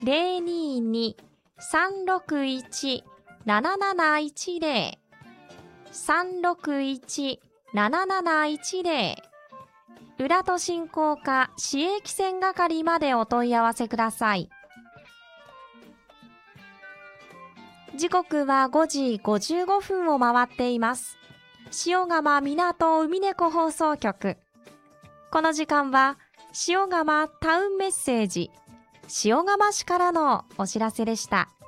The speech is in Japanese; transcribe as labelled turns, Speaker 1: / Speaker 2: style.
Speaker 1: 022-361-7710 361-7710浦戸振興課市営汽船係までお問い合わせください。時刻は5時55分を回っています。塩釜港海猫放送局。この時間は塩釜タウンメッセージ、塩釜市からのお知らせでした。